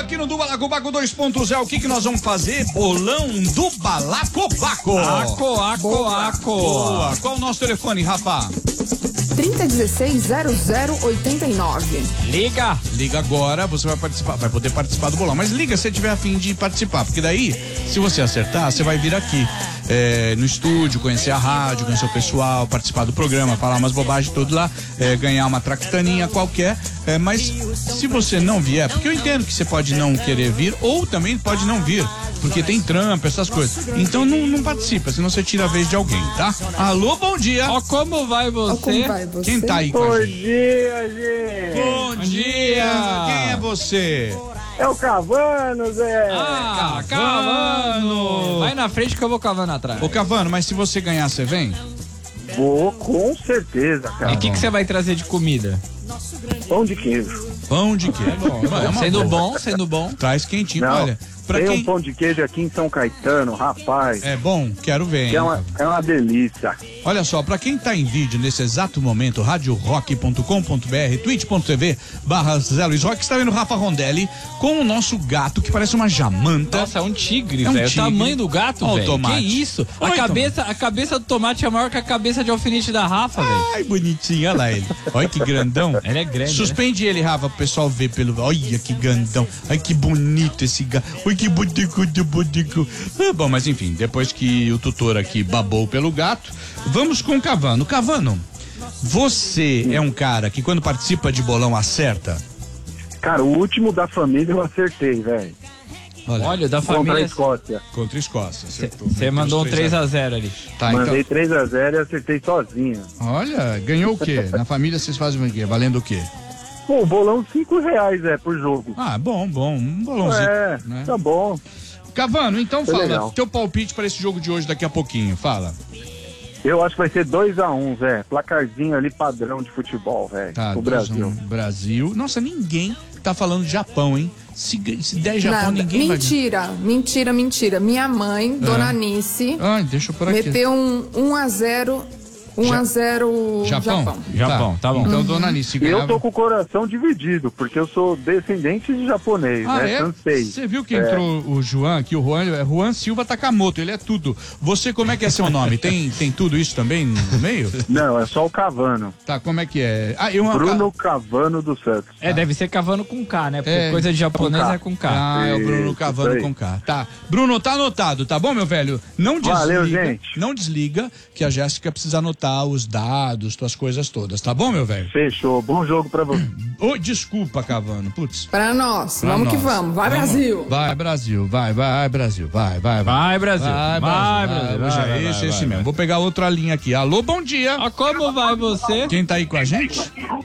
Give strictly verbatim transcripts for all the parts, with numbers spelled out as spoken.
aqui no do Balacobaco dois ponto zero. O que que nós vamos fazer? Bolão do Balacobaco. Aco, aco, aco. Boa. Qual o nosso telefone, Rafa? trinta dezesseis zero zero oitenta e nove. Liga. Liga agora, você vai participar, vai poder participar do bolão. Mas liga se tiver a fim de participar, porque daí, se você acertar, você vai vir aqui é, no estúdio, conhecer a rádio, conhecer o pessoal, participar do programa, falar umas bobagens tudo lá, é, ganhar uma traquitaninha qualquer. É, mas se você não vier, porque eu entendo que você pode não querer vir, ou também pode não vir, porque tem trampa, essas coisas. Então não, não participa, senão você tira a vez de alguém, tá? Alô, bom dia. Ó, como vai você? Ó, como vai você? Quem tá aí com Bom a gente? dia, gente. Bom dia. Quem é você? É o Cavano, Zé. Ah, Cavano. Vai na frente que eu vou cavando atrás. Ô, Cavano, mas se você ganhar, você vem? Vou, com certeza, cara. E o que que você vai trazer de comida? Pão de queijo. Pão de queijo. É uma Sendo boa. bom, sendo bom. Traz quentinho, Não, olha. Pra tem quem... um pão de queijo aqui em São Caetano, rapaz. É bom? Quero ver, hein? Que é uma, é uma delícia. Olha só, pra quem tá em vídeo nesse exato momento, rádio rock ponto com ponto br, twitch ponto tv barra Zé Luiz Rock, está vendo o Rafa Rondelli com o nosso gato que parece uma jamanta. Nossa, é um tigre, É um velho. tigre. O tamanho do gato, Ó o velho. tomate. Que isso? A Oi, cabeça, a cabeça do tomate é maior que a cabeça de alfinete da Rafa, velho. Ai, bonitinho, olha lá ele. Olha que grandão. Ele é grande, Suspende ele, Rafa, pro pessoal ver pelo... Olha que grandão. Ai, que bonito esse gato. Oi, que bonico, que bonico. Ah, bom, mas enfim, depois que o tutor aqui babou pelo gato, vamos com o Cavano. Cavano, você é um cara que quando participa de bolão acerta? Cara, o último da família eu acertei, velho. Olha, Olha, da Contra a família. Escócia. contra a Escócia. acertou. Você mandou um três a zero ali. Tá, Mandei então... três a zero e acertei sozinho. Olha, ganhou o quê? Na família vocês fazem o quê? Valendo o quê? Pô, bolão cinco reais, é, por jogo. Ah, bom, bom. Um bolãozinho. É, né? tá bom. Cavano, então Foi fala, legal. teu palpite para esse jogo de hoje daqui a pouquinho, fala. Eu acho que vai ser dois a um, Zé. Placarzinho ali padrão de futebol, velho. Tá, o dois a um, Brasil. Brasil. Nossa, ninguém tá falando de Japão, hein? Se, se der Japão, Nada. ninguém Mentira, mentira, mentira. Minha mãe, Dona Anice, vai... Ai, deixa eu por aqui. meteu um um a zero um a zero Japão? Japão. Japão, tá bom. Então, Dona Alice, E ganhava... eu tô com o coração dividido, porque eu sou descendente de japonês, Ah, né? é? Sansei. Você viu que É. entrou o Juan aqui, o Juan, é Juan Silva Takamoto, ele é tudo. Você, como é que é seu nome? Tem, tem tudo isso também no meio? Não, é só o Cavano. Tá, como é que é? Ah, eu... Bruno Cavano dos Santos. É, deve ser cavando com K, né? Porque É, coisa de japonês com K. é com K. Ah, é o Bruno Isso, Cavano isso aí. com K. Tá. Bruno, tá anotado, tá bom, meu velho? Não desliga. Valeu, gente. Não desliga, que a Jéssica precisa anotar os dados, tuas coisas todas, tá bom, meu velho? Fechou. Bom jogo pra você. Ô, desculpa, Cavano, putz. Pra nós, Pra vamos nós. que vamos. Vai, Brasil. Vai, Brasil, vai, vai, Brasil, vai, vai, vai. Vai, Brasil. Vai, Vai, Brasil. Brasil. Hoje Vai, é vai, esse, vai, esse vai, mesmo. Vou pegar outra linha aqui. Alô, bom dia. Ah, como vai você? Quem tá aí com a gente?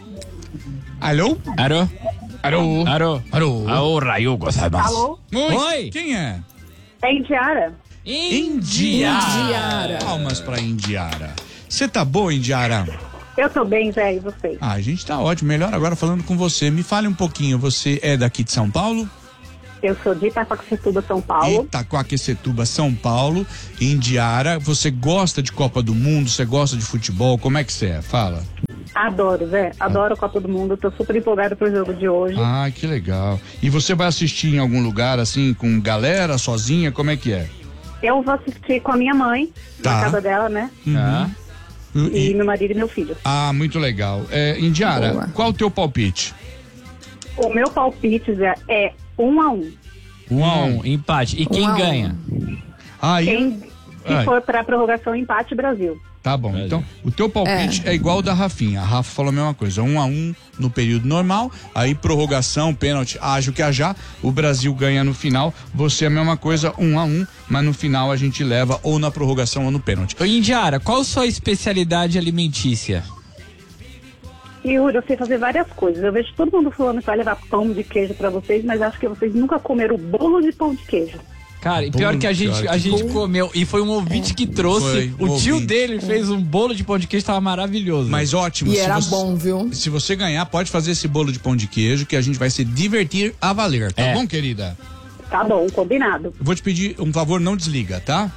Alô? Alô? Alô? Alô? Alô? Alô, Raio, gozaimasu. Alô? Oi. Oi. Quem é? É Indiara? Indiara. Indiara. Palmas pra Indiara. Você tá boa, Indiara? Eu tô bem, Zé, e você? Ah, a gente tá ótimo. Melhor agora falando com você. Me fale um pouquinho. Você é daqui de São Paulo? Eu sou de Itacoaquecetuba, São Paulo. Itacoaquecetuba, São Paulo. Indiara. Você gosta de Copa do Mundo? Você gosta de futebol? Como é que você é? Fala. Adoro, Zé. Adoro a Copa do Mundo. Tô super empolgada pro jogo de hoje. Ah, que legal. E você vai assistir em algum lugar, assim, com galera, sozinha? Como é que é? Eu vou assistir com a minha mãe, Tá. na casa dela, né? Tá. E E- meu marido e meu filho. Ah, muito legal. É, Indiara, Boa. qual o teu palpite? O meu palpite, Zé, é um a um. Um a um, empate. E quem Um a um. ganha? Aí, Quem se Ai. for pra prorrogação, empate, Brasil. tá bom. Então, o teu palpite é. igual o da Rafinha. A Rafa falou a mesma coisa. Um a um no período normal, aí prorrogação, pênalti, ágil que já. O Brasil ganha no final. Você é a mesma coisa, um a um, mas no final a gente leva ou na prorrogação ou no pênalti. Ô, Indiara, qual sua especialidade alimentícia? E Yuri, eu sei fazer várias coisas. Eu vejo todo mundo falando que vai levar pão de queijo pra vocês, mas acho que vocês nunca comeram bolo de pão de queijo. Cara, e pior Bolo, que a gente, cara, a que gente bom. comeu, e foi um ouvinte que trouxe, Foi, um o tio ouvinte. dele fez um bolo de pão de queijo, tava maravilhoso. Mas ótimo. E se era você- bom, viu? Se você ganhar, pode fazer esse bolo de pão de queijo que a gente vai se divertir a valer, tá É. bom, querida? Tá bom, combinado. Eu vou te pedir um favor, não desliga, tá?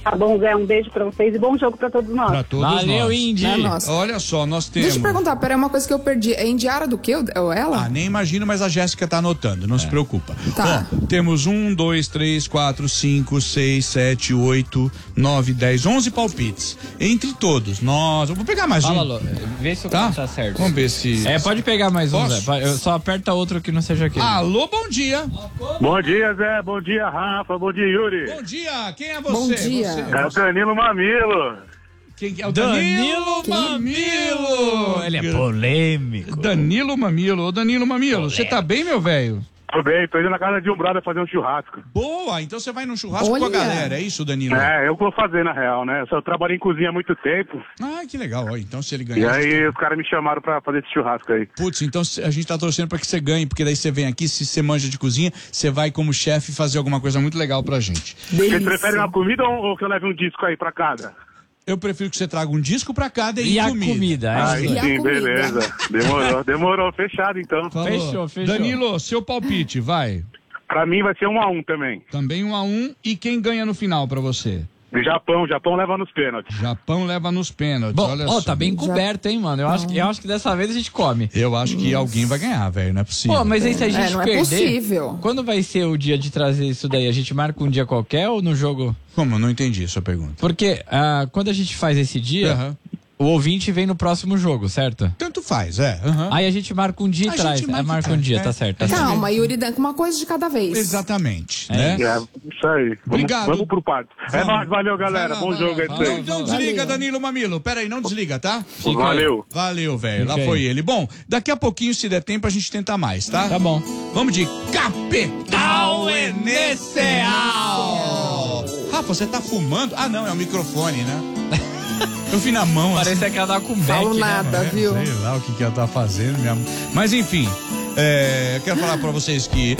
Tá bom, Zé, um beijo pra vocês e bom jogo pra todos nós. Pra todos Valeu, nós. Indy. É nossa. Olha só, nós temos... Deixa eu perguntar, peraí, uma coisa que eu perdi. É Indiara do quê? Ou ela? Ah, nem imagino, mas a Jéssica tá anotando, não se preocupa. Tá. Ó, temos um, dois, três, quatro, cinco, seis, sete, oito, nove, dez, onze palpites. Entre todos, nós... Eu vou pegar mais Fala, um. Lô. Vê se o Tá? cara tá certo. Vamos ver se... É, pode pegar mais um, Posso? Zé. Pode- eu- Só aperta outro que não seja aquele. Alô, bom dia. Bom dia, Zé. Bom dia, Rafa. Bom dia, Yuri. Bom dia, quem é você? Bom dia. Você- É o Danilo Mamilo. Quem que é o Danilo Mamilo! Ele é polêmico. Danilo Mamilo. Ô, Danilo Mamilo, você tá bem, meu velho? Tudo bem, tô indo na casa de um brother fazer um churrasco. Boa, então você vai num churrasco com a Olha. galera, é isso, Danilo? É, eu vou fazer na real, né? Eu trabalhei em cozinha há muito tempo. Ah, que legal, ó, então se ele E ganhar... aí os caras me chamaram pra fazer esse churrasco aí. Putz, então a gente tá torcendo pra que você ganhe, porque daí você vem aqui, se você manja de cozinha, você vai como chefe fazer alguma coisa muito legal pra gente. Vocês Delícia. preferem uma comida ou, ou que eu leve um disco aí pra casa? Eu prefiro que você traga um disco pra cada e, E a comida. comida, é Aí isso E a sim, comida? beleza. Demorou, demorou. Fechado então. Falou. Fechou, fechou. Danilo, seu palpite, vai. Pra mim vai ser um a um também. Também um a um. E quem ganha no final pra você? Japão, Japão leva nos pênaltis. Japão leva nos pênaltis, Bom, olha ó, só. tá bem coberto, hein, mano? Eu acho, que, eu acho que dessa vez a gente come. Eu acho que alguém vai ganhar, velho, não é possível. Pô, mas aí se a gente não é perder... possível. Quando vai ser o dia de trazer isso daí? A gente marca um dia qualquer ou no jogo? Como? Eu não entendi a sua pergunta. Porque ah, quando a gente faz esse dia, Aham. o ouvinte vem no próximo jogo, certo? Tanto faz, é. aham. Aí a gente marca um dia A e traz. gente É, marca e marca um traz, dia, é. tá certo. Tá A gente- certo. Calma, Yuri Danco, uma coisa de cada vez. Exatamente, É né? É, isso aí. Vamos, Obrigado. Vamos pro parto. É Vamos. nóis, valeu, galera. Vai lá, Bom vai jogo lá, aí vai pra lá. vocês. Não, não desliga, Danilo Mamilo. Pera aí, não desliga, tá? Fica aí. Valeu. Valeu, velho. Lá Fica foi aí. ele. Bom, daqui a pouquinho, se der tempo, a gente tenta mais, tá? Tá bom. Vamos de Capital Inicial. Rafa, você tá fumando? Ah, não, é o microfone, né? Eu vi na mão, assim. Parece que ela tá com beck, Falo né, nada, mano? viu? Sei lá o que, que ela tá fazendo. Minha... Mas enfim, é, eu quero falar pra vocês que